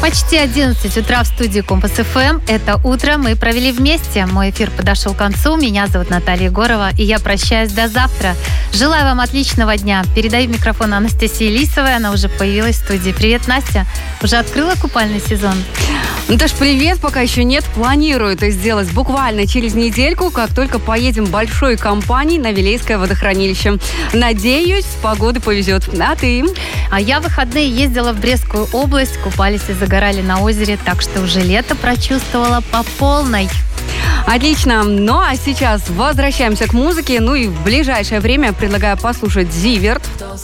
Почти 11 утра в студии Компас ФМ. Это утро мы провели вместе. Мой эфир подошел к концу. Меня зовут Наталья Егорова, и я прощаюсь до завтра. Желаю вам отличного дня. Передаю микрофон Анастасии Лисовой. Она уже появилась в студии. Привет, Настя. Уже открыла купальный сезон? Наташ, привет. Пока еще нет. Планирую это сделать буквально через недельку, как только поедем большой компанией на Вилейское водохранилище. Надеюсь, с погоды повезет. А ты? А я в выходные ездила в Брестскую область, купались и загорали на озере, так что уже лето прочувствовала по полной. Отлично. Ну а сейчас возвращаемся к музыке. Ну и в ближайшее время предлагаю послушать Зиверт.